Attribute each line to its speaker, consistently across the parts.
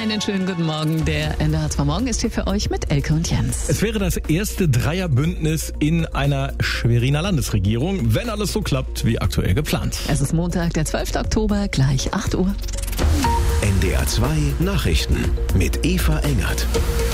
Speaker 1: Einen schönen guten Morgen. Der NDR 2 Morgen ist hier für euch mit Elke und Jens.
Speaker 2: Es wäre das erste Dreierbündnis in einer Schweriner Landesregierung, wenn alles so klappt wie aktuell geplant.
Speaker 1: Es ist Montag, der 12. Oktober, gleich 8 Uhr.
Speaker 3: NDR 2 Nachrichten mit Eva Engert.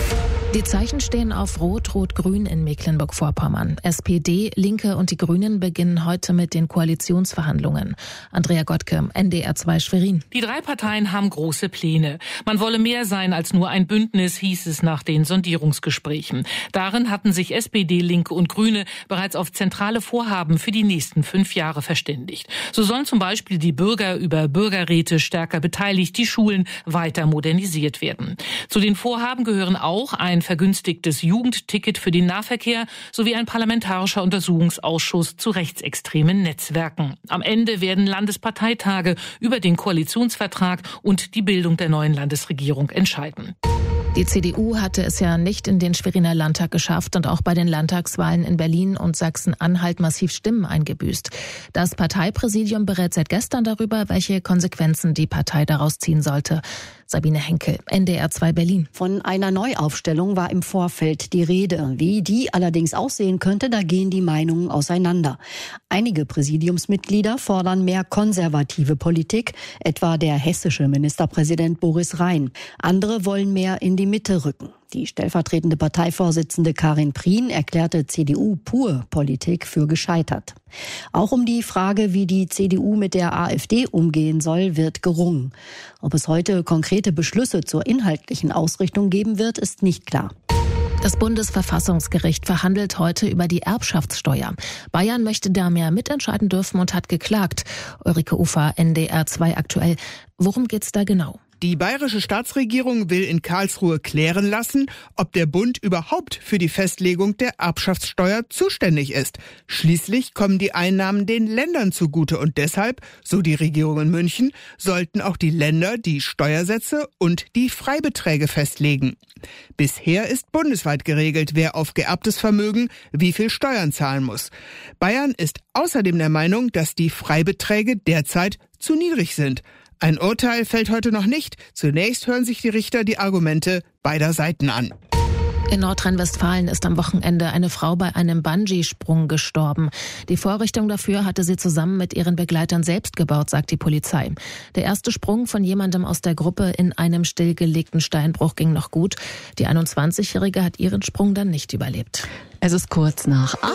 Speaker 4: Die Zeichen stehen auf Rot-Rot-Grün in Mecklenburg-Vorpommern. SPD, Linke und die Grünen beginnen heute mit den Koalitionsverhandlungen. Andrea Gottke, NDR 2 Schwerin.
Speaker 5: Die drei Parteien haben große Pläne. Man wolle mehr sein als nur ein Bündnis, hieß es nach den Sondierungsgesprächen. Darin hatten sich SPD, Linke und Grüne bereits auf zentrale Vorhaben für die nächsten 5 Jahre verständigt. So sollen zum Beispiel die Bürger über Bürgerräte stärker beteiligt, die Schulen weiter modernisiert werden. Zu den Vorhaben gehören auch ein vergünstigtes Jugendticket für den Nahverkehr sowie ein parlamentarischer Untersuchungsausschuss zu rechtsextremen Netzwerken. Am Ende werden Landesparteitage über den Koalitionsvertrag und die Bildung der neuen Landesregierung entscheiden.
Speaker 4: Die CDU hatte es ja nicht in den Schweriner Landtag geschafft und auch bei den Landtagswahlen in Berlin und Sachsen-Anhalt massiv Stimmen eingebüßt. Das Parteipräsidium berät seit gestern darüber, welche Konsequenzen die Partei daraus ziehen sollte. Sabine Henkel, NDR 2 Berlin.
Speaker 6: Von einer Neuaufstellung war im Vorfeld die Rede. Wie die allerdings aussehen könnte, da gehen die Meinungen auseinander. Einige Präsidiumsmitglieder fordern mehr konservative Politik, etwa der hessische Ministerpräsident Boris Rhein. Andere wollen mehr in die Mitte rücken. Die stellvertretende Parteivorsitzende Karin Prien erklärte CDU-Pur-Politik für gescheitert. Auch um die Frage, wie die CDU mit der AfD umgehen soll, wird gerungen. Ob es heute konkrete Beschlüsse zur inhaltlichen Ausrichtung geben wird, ist nicht klar.
Speaker 4: Das Bundesverfassungsgericht verhandelt heute über die Erbschaftssteuer. Bayern möchte da mehr mitentscheiden dürfen und hat geklagt. Ulrike Ufer, NDR 2 aktuell. Worum geht's da genau?
Speaker 7: Die bayerische Staatsregierung will in Karlsruhe klären lassen, ob der Bund überhaupt für die Festlegung der Erbschaftssteuer zuständig ist. Schließlich kommen die Einnahmen den Ländern zugute und deshalb, so die Regierung in München, sollten auch die Länder die Steuersätze und die Freibeträge festlegen. Bisher ist bundesweit geregelt, wer auf geerbtes Vermögen wie viel Steuern zahlen muss. Bayern ist außerdem der Meinung, dass die Freibeträge derzeit zu niedrig sind. Ein Urteil fällt heute noch nicht. Zunächst hören sich die Richter die Argumente beider Seiten an.
Speaker 4: In Nordrhein-Westfalen ist am Wochenende eine Frau bei einem Bungee-Sprung gestorben. Die Vorrichtung dafür hatte sie zusammen mit ihren Begleitern selbst gebaut, sagt die Polizei. Der erste Sprung von jemandem aus der Gruppe in einem stillgelegten Steinbruch ging noch gut. Die 21-Jährige hat ihren Sprung dann nicht überlebt.
Speaker 1: Es ist kurz nach 8.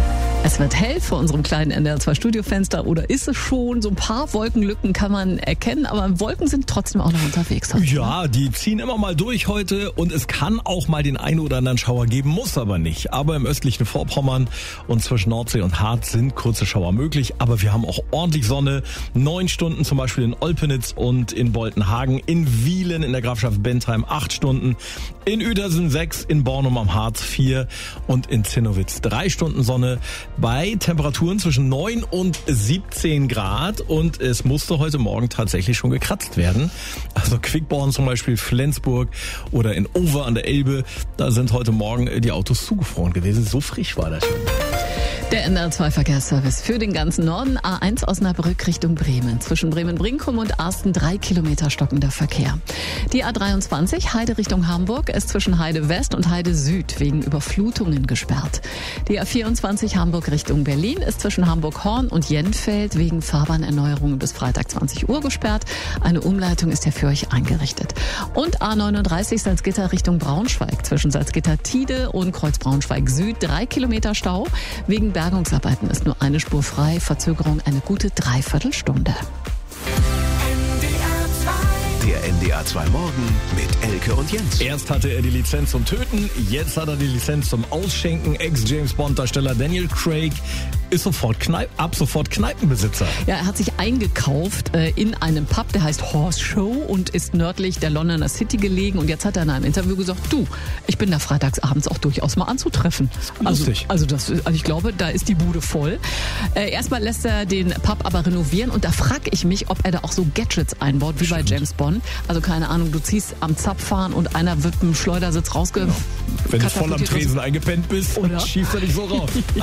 Speaker 1: Es wird hell vor unserem kleinen NDR 2 Studiofenster, oder ist es schon? So ein paar Wolkenlücken kann man erkennen, aber Wolken sind trotzdem auch noch unterwegs heute.
Speaker 2: Ja, die ziehen immer mal durch heute und es kann auch mal den einen oder anderen Schauer geben, muss aber nicht. Aber im östlichen Vorpommern und zwischen Nordsee und Harz sind kurze Schauer möglich, aber wir haben auch ordentlich Sonne. 9 Stunden zum Beispiel in Olpenitz und in Boltenhagen, in Wielen in der Grafschaft Bentheim 8 Stunden, in Uedersen 6, in Bornum am Harz 4 und in Zinnowitz 3 Stunden Sonne. Bei Temperaturen zwischen 9 und 17 Grad und es musste heute Morgen tatsächlich schon gekratzt werden. Also Quickborn zum Beispiel, Flensburg oder in Over an der Elbe, da sind heute Morgen die Autos zugefroren gewesen. So frisch war das schon.
Speaker 1: Der NDR 2 Verkehrsservice für den ganzen Norden. A1 Osnabrück Richtung Bremen. Zwischen Bremen-Brinkum und Arsten 3 Kilometer stockender Verkehr. Die A23 Heide Richtung Hamburg ist zwischen Heide West und Heide Süd wegen Überflutungen gesperrt. Die A24 Hamburg Richtung Berlin ist zwischen Hamburg-Horn und Jenfeld wegen Fahrbahnerneuerungen bis Freitag 20 Uhr gesperrt. Eine Umleitung ist ja für euch eingerichtet. Und A39 Salzgitter Richtung Braunschweig zwischen Salzgitter-Tide und Kreuz-Braunschweig Süd 3 Kilometer Stau. Wegen Bergungsarbeiten ist nur eine Spur frei, Verzögerung eine gute Dreiviertelstunde.
Speaker 3: Der NDR 2 Morgen mit Elke und Jens.
Speaker 2: Erst hatte er die Lizenz zum Töten, jetzt hat er die Lizenz zum Ausschenken. Ex-James-Bond-Darsteller Daniel Craig ist ab sofort Kneipenbesitzer.
Speaker 1: Ja, er hat sich eingekauft in einem Pub, der heißt Horse Show und ist nördlich der Londoner City gelegen. Und jetzt hat er in einem Interview gesagt, ich bin da freitagsabends auch durchaus mal anzutreffen.
Speaker 2: Lustig.
Speaker 1: Also ich glaube, da ist die Bude voll. Erstmal lässt er den Pub aber renovieren und da frage ich mich, ob er da auch so Gadgets einbaut, wie bei James Bond. Also keine Ahnung, du ziehst am Zapfhahn und einer wird mit dem Schleudersitz
Speaker 2: Wenn du voll am Tresen eingepennt bist, schießt er dich so raus.